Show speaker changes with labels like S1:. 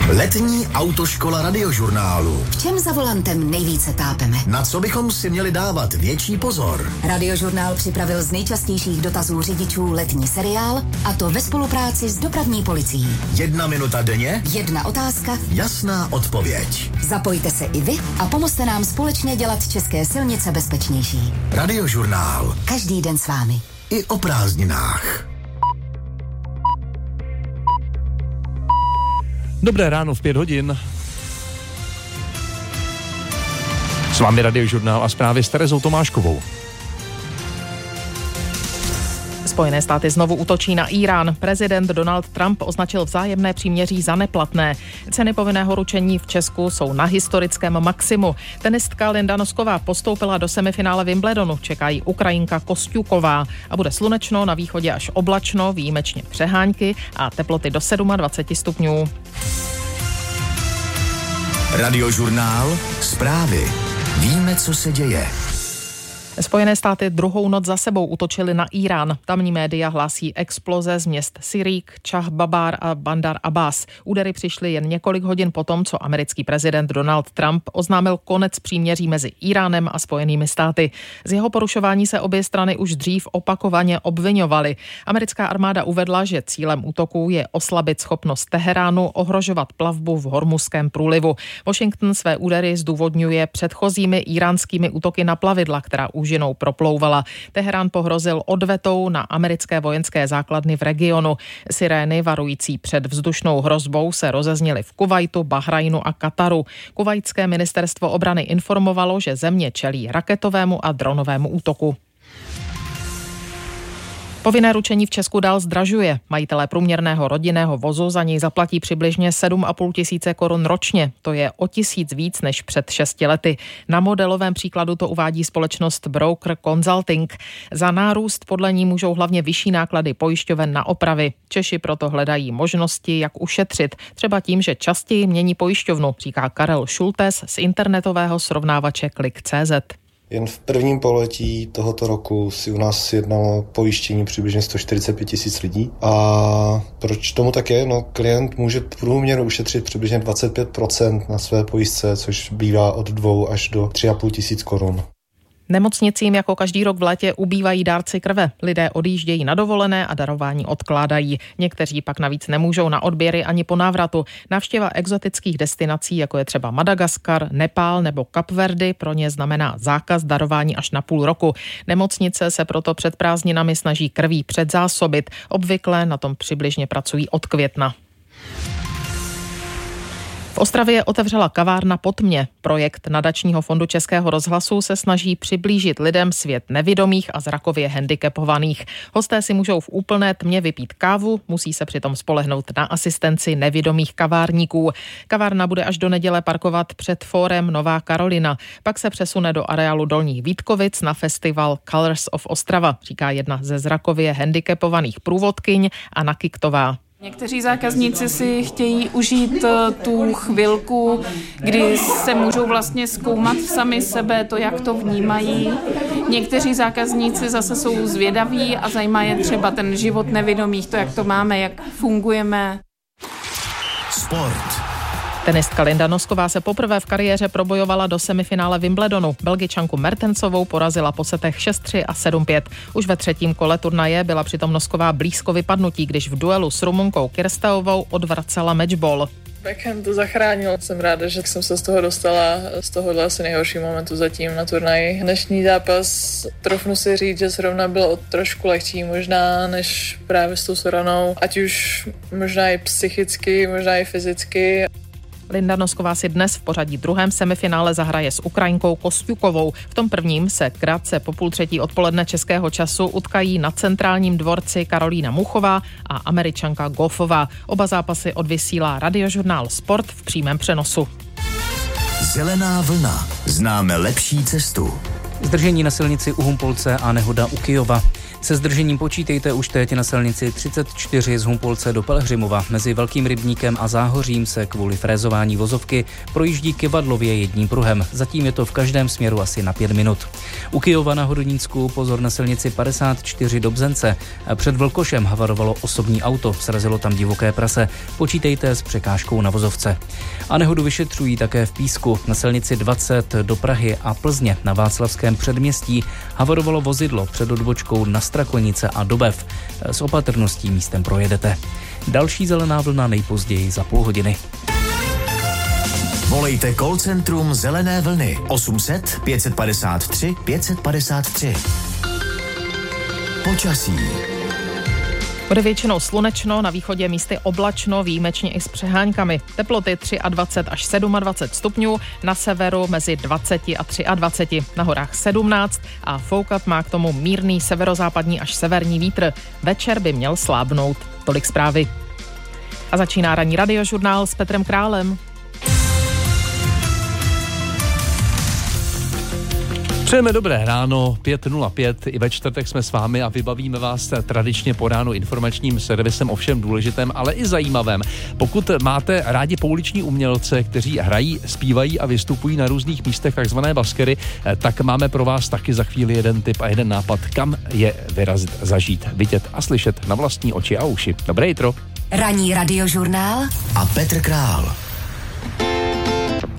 S1: Letní autoškola Radiožurnálu.
S2: V čem za volantem nejvíce tápeme?
S1: Na co bychom si měli dávat větší pozor?
S2: Radiožurnál připravil z nejčastějších dotazů řidičů letní seriál, a to ve spolupráci s dopravní policií.
S1: 1 minuta denně,
S2: 1 otázka,
S1: jasná odpověď.
S2: Zapojte se i vy a pomozte nám společně dělat české silnice bezpečnější.
S1: Radiožurnál.
S2: Každý den s vámi.
S1: I o prázdninách.
S3: Dobré ráno v 5 hodin. S vámi Radiožurnál a zprávy s Terezou Tomáškovou.
S4: Spojené státy znovu útočí na Irán. Prezident Donald Trump označil vzájemné příměří za neplatné. Ceny povinného ručení v Česku jsou na historickém maximu. Tenistka Linda Nosková postoupila do semifinále Wimbledonu. Čekají Ukrajinka Kostjuková. A bude slunečno, na východě až oblačno, výjimečně přehánky a teploty do 27 stupňů.
S1: Radiožurnál. Zprávy. Víme, co se děje.
S4: Spojené státy druhou noc za sebou útočily na Irán. Tamní média hlásí exploze z měst Sirík, Čah Babár a Bandar Abbas. Údery přišly jen několik hodin potom, co americký prezident Donald Trump oznámil konec příměří mezi Iránem a Spojenými státy. Z jeho porušování se obě strany už dřív opakovaně obviňovaly. Americká armáda uvedla, že cílem útoků je oslabit schopnost Teheránu ohrožovat plavbu v Hormuzském průlivu. Washington své údery zdůvodňuje předchozími iránskými útoky na plavidla, která úžinou proplouvala. Teherán pohrozil odvetou na americké vojenské základny v regionu. Sirény varující před vzdušnou hrozbou se rozezněly v Kuvajtu, Bahrajnu a Kataru. Kuvajtské ministerstvo obrany informovalo, že země čelí raketovému a dronovému útoku. Povinné ručení v Česku dál zdražuje. Majitelé průměrného rodinného vozu za něj zaplatí přibližně 7,5 tisíce korun ročně. To je o 1000 víc než před 6 lety. Na modelovém příkladu to uvádí společnost Broker Consulting. Za nárůst podle ní můžou hlavně vyšší náklady pojišťoven na opravy. Češi proto hledají možnosti, jak ušetřit. Třeba tím, že častěji mění pojišťovnu, říká Karel Šultes z internetového srovnávače Klik.cz.
S5: Jen v prvním pololetí tohoto roku si u nás jednalo pojištění přibližně 145 tisíc lidí. A proč tomu tak je? No, klient může průměrně ušetřit přibližně 25% na své pojistce, což bývá od 2 až do 3,5 tisíc korun.
S4: Nemocnicím jako každý rok v létě ubývají dárci krve. Lidé odjíždějí na dovolené a darování odkládají. Někteří pak navíc nemůžou na odběry ani po návratu. Návštěva exotických destinací, jako je třeba Madagaskar, Nepál nebo Kapverdy, pro ně znamená zákaz darování až na půl roku. Nemocnice se proto před prázdninami snaží krví předzásobit. Obvykle na tom přibližně pracují od května. V Ostravě otevřela kavárna po tmě. Projekt nadačního fondu Českého rozhlasu se snaží přiblížit lidem svět nevidomých a zrakově handicapovaných. Hosté si můžou v úplné tmě vypít kávu, musí se přitom spolehnout na asistenci nevidomých kavárníků. Kavárna bude až do neděle parkovat před fórem Nová Karolina. Pak se přesune do areálu Dolních Vítkovic na festival Colors of Ostrava, říká jedna ze zrakově handicapovaných průvodkyň Anna Kiktová.
S6: Někteří zákazníci si chtějí užít tu chvilku, kdy se můžou vlastně zkoumat sami sebe, to, jak to vnímají. Někteří zákazníci zase jsou zvědaví a zajímá je třeba ten život nevidomých, to, jak to máme, jak fungujeme.
S1: Sport.
S4: Tenistka Linda Nosková se poprvé v kariéře probojovala do semifinále Wimbledonu. Belgičanku Mertensovou porazila po setech 6-3 a 7-5. Už ve třetím kole turnaje byla přitom Nosková blízko vypadnutí, když v duelu s Rumunkou Kirsteovou odvracela matchball.
S7: Backhand to zachránil. Jsem ráda, že jsem se z toho dostala, z tohohle asi nejhoršího momentu zatím na turnaji. Dnešní zápas, trofnu si říct, že zrovna byl trošku lehčí možná, než právě s tou Soranou. Ať už možná i psychicky, možná i fyzicky.
S4: Linda Nosková si dnes v pořadí druhém semifinále zahraje s Ukrajinkou Kostjukovou. V tom prvním se krátce po 2:30 odpoledne českého času utkají na centrálním dvorci Karolína Muchová a Američanka Goffová. Oba zápasy odvysílá Radiožurnál Sport v přímém přenosu.
S1: Zelená vlna. Známe lepší cestu.
S8: Zdržení na silnici u Humpolce a nehoda u Kyjova. Se zdržením počítejte už teď na silnici 34 z Humpolce do Pelhřimova. Mezi Velkým Rybníkem a Záhořím se kvůli frézování vozovky projíždí Kyvadlově jedním pruhem. Zatím je to v každém směru asi na 5 minut. U Kyjova na Hodonínsku pozor na silnici 54 do Bzence. Před Vlkošem havarovalo osobní auto, srazilo tam divoké prase. Počítejte s překážkou na vozovce. A nehodu vyšetřují také v Písku. Na silnici 20 do Prahy a Plzně na Václavském předměstí havarovalo vozidlo před odbočkou na Strakonice a Dobev. S opatrností místem projedete. Další zelená vlna nejpozději za půl hodiny.
S1: Volejte call centrum Zelené vlny 800 553 553. Počasí.
S4: Bude většinou slunečno, na východě místy oblačno, výjimečně i s přeháňkami. Teploty 23 až 27 stupňů, na severu mezi 20 a 23, na horách 17 a foukat má k tomu mírný severozápadní až severní vítr. Večer by měl slábnout. Tolik zprávy. A začíná ranní radiožurnál s Petrem Králem.
S3: Přejeme dobré ráno, 5:05, i ve čtvrtek jsme s vámi a vybavíme vás tradičně po ránu informačním servisem o všem důležitém, ale i zajímavém. Pokud máte rádi pouliční umělce, kteří hrají, zpívají a vystupují na různých místech, takzvané baskery, tak máme pro vás taky za chvíli jeden tip a jeden nápad, kam je vyrazit, zažít, vidět a slyšet na vlastní oči a uši. Dobré jitro.
S2: Ranní radiožurnál
S1: A Petr Král.